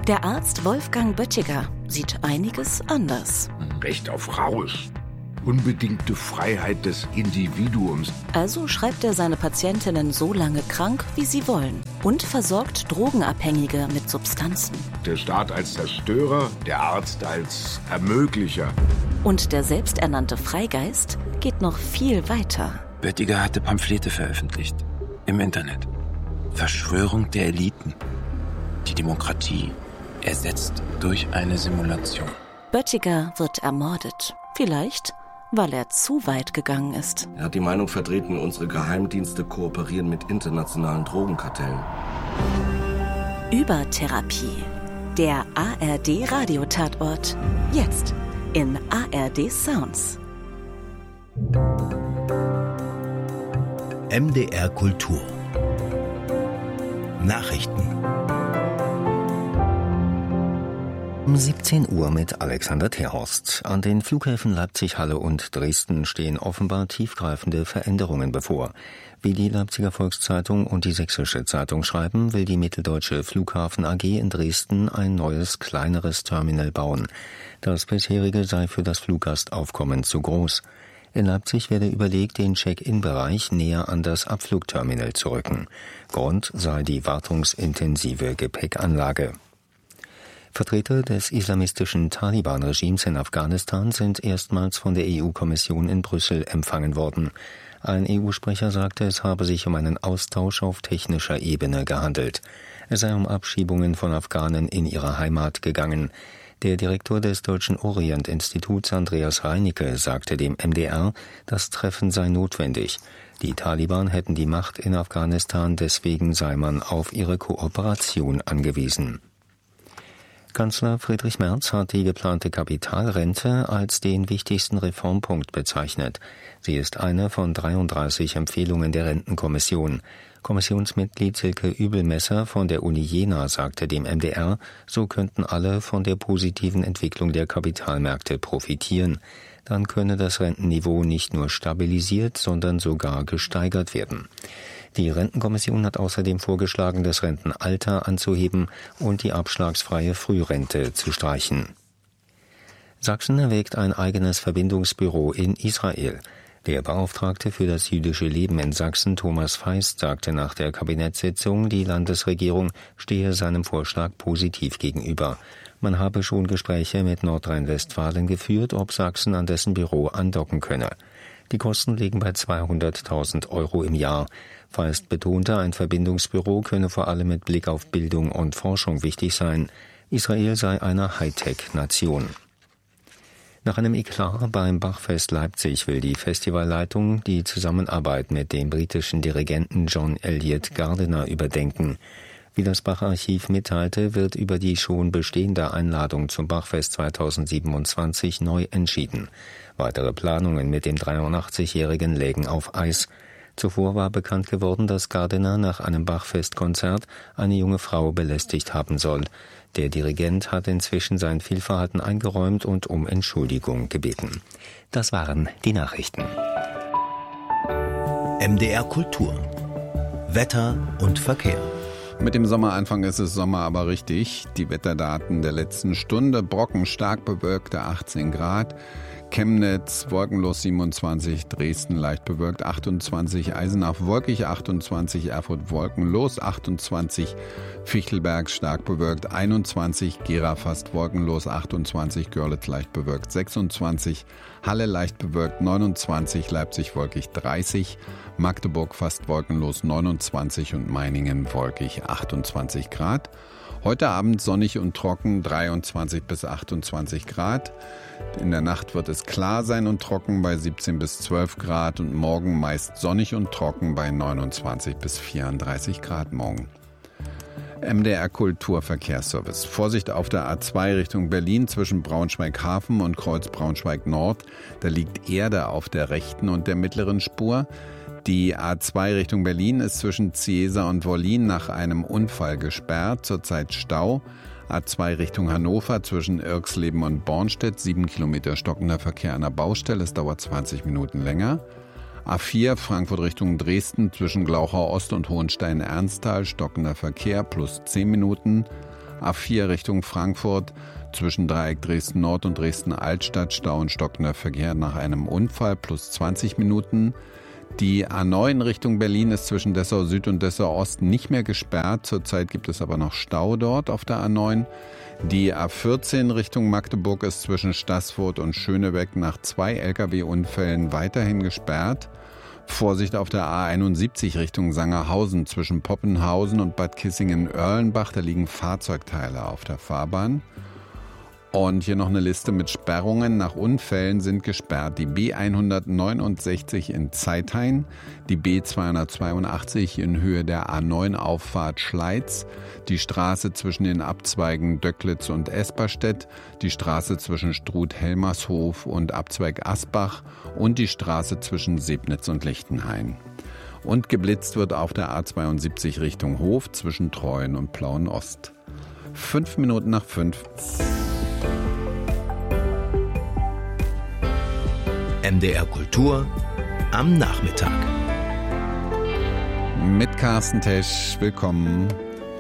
Der Arzt Wolfgang Böttiger sieht einiges anders. Recht auf Rausch. Unbedingte Freiheit des Individuums. Also schreibt er seine Patientinnen so lange krank, wie sie wollen. Und versorgt Drogenabhängige mit Substanzen. Der Staat als Zerstörer, der Arzt als Ermöglicher. Und der selbsternannte Freigeist geht noch viel weiter. Böttiger hatte Pamphlete veröffentlicht. Im Internet. Verschwörung der Eliten. Die Demokratie ersetzt durch eine Simulation. Böttiger wird ermordet. Vielleicht, weil er zu weit gegangen ist. Er hat die Meinung vertreten, unsere Geheimdienste kooperieren mit internationalen Drogenkartellen. Übertherapie. Der ARD-Radiotatort. Jetzt in ARD Sounds. MDR Kultur. Nachrichten. Um 17 Uhr mit Alexander Terhorst. An den Flughäfen Leipzig, Halle und Dresden stehen offenbar tiefgreifende Veränderungen bevor. Wie die Leipziger Volkszeitung und die Sächsische Zeitung schreiben, will die Mitteldeutsche Flughafen AG in Dresden ein neues, kleineres Terminal bauen. Das bisherige sei für das Fluggastaufkommen zu groß. In Leipzig werde überlegt, den Check-in-Bereich näher an das Abflugterminal zu rücken. Grund sei die wartungsintensive Gepäckanlage. Vertreter des islamistischen Taliban-Regimes in Afghanistan sind erstmals von der EU-Kommission in Brüssel empfangen worden. Ein EU-Sprecher sagte, es habe sich um einen Austausch auf technischer Ebene gehandelt. Es sei um Abschiebungen von Afghanen in ihre Heimat gegangen. Der Direktor des Deutschen Orient-Instituts, Andreas Reinicke, sagte dem MDR, das Treffen sei notwendig. Die Taliban hätten die Macht in Afghanistan, deswegen sei man auf ihre Kooperation angewiesen. Kanzler Friedrich Merz hat die geplante Kapitalrente als den wichtigsten Reformpunkt bezeichnet. Sie ist eine von 33 Empfehlungen der Rentenkommission. Kommissionsmitglied Silke Übelmesser von der Uni Jena sagte dem MDR, so könnten alle von der positiven Entwicklung der Kapitalmärkte profitieren. Dann könne das Rentenniveau nicht nur stabilisiert, sondern sogar gesteigert werden. Die Rentenkommission hat außerdem vorgeschlagen, das Rentenalter anzuheben und die abschlagsfreie Frührente zu streichen. Sachsen erwägt ein eigenes Verbindungsbüro in Israel. Der Beauftragte für das jüdische Leben in Sachsen, Thomas Feist, sagte nach der Kabinettssitzung, die Landesregierung stehe seinem Vorschlag positiv gegenüber. Man habe schon Gespräche mit Nordrhein-Westfalen geführt, ob Sachsen an dessen Büro andocken könne. Die Kosten liegen bei 200.000 € im Jahr. Feist betonte, ein Verbindungsbüro könne vor allem mit Blick auf Bildung und Forschung wichtig sein. Israel sei eine Hightech-Nation. Nach einem Eklat beim Bachfest Leipzig will die Festivalleitung die Zusammenarbeit mit dem britischen Dirigenten John Eliot Gardiner überdenken. Wie das Bach-Archiv mitteilte, wird über die schon bestehende Einladung zum Bachfest 2027 neu entschieden. Weitere Planungen mit dem 83-Jährigen lägen auf Eis. Zuvor war bekannt geworden, dass Gardiner nach einem Bachfestkonzert eine junge Frau belästigt haben soll. Der Dirigent hat inzwischen sein Fehlverhalten eingeräumt und um Entschuldigung gebeten. Das waren die Nachrichten. MDR Kultur. Wetter und Verkehr. Mit dem Sommeranfang ist es Sommer aber richtig. Die Wetterdaten der letzten Stunde: Brocken stark bewölkte 18 Grad, Chemnitz wolkenlos 27, Dresden leicht bewölkt 28, Eisenach wolkig 28, Erfurt wolkenlos 28, Fichtelberg stark bewölkt 21, Gera fast wolkenlos 28, Görlitz leicht bewölkt 26, Halle leicht bewölkt 29, Leipzig wolkig 30, Magdeburg fast wolkenlos 29 und Meiningen wolkig 28 Grad. Heute Abend sonnig und trocken 23 bis 28 Grad. In der Nacht wird es klar sein und trocken bei 17 bis 12 Grad und morgen meist sonnig und trocken bei 29 bis 34 Grad morgen. MDR Kulturverkehrsservice. Vorsicht auf der A2 Richtung Berlin zwischen Braunschweig-Hafen und Kreuz Braunschweig-Nord. Da liegt Erde auf der rechten und der mittleren Spur. Die A2 Richtung Berlin ist zwischen Ziesa und Wollin nach einem Unfall gesperrt, zurzeit Stau. A2 Richtung Hannover zwischen Irxleben und Bornstedt, 7 Kilometer stockender Verkehr an der Baustelle, es dauert 20 Minuten länger. A4 Frankfurt Richtung Dresden zwischen Glauchau Ost und Hohenstein-Ernsthal, stockender Verkehr plus 10 Minuten. A4 Richtung Frankfurt zwischen Dreieck Dresden-Nord und Dresden-Altstadt Stau und stockender Verkehr nach einem Unfall plus 20 Minuten. Die A9 Richtung Berlin ist zwischen Dessau Süd und Dessau Ost nicht mehr gesperrt. Zurzeit gibt es aber noch Stau dort auf der A9. Die A14 Richtung Magdeburg ist zwischen Staßfurt und Schönebeck nach 2 Lkw-Unfällen weiterhin gesperrt. Vorsicht auf der A71 Richtung Sangerhausen zwischen Poppenhausen und Bad Kissingen-Oerlenbach. Da liegen Fahrzeugteile auf der Fahrbahn. Und hier noch eine Liste mit Sperrungen. Nach Unfällen sind gesperrt die B169 in Zeithain, die B282 in Höhe der A9-Auffahrt Schleiz, die Straße zwischen den Abzweigen Döcklitz und Esperstedt, die Straße zwischen Struth-Helmershof und Abzweig Asbach und die Straße zwischen Sebnitz und Lichtenhain. Und geblitzt wird auf der A72 Richtung Hof zwischen Treuen und Plauen-Ost. 5 Minuten nach 5. MDR Kultur am Nachmittag. Mit Carsten Tesch, willkommen.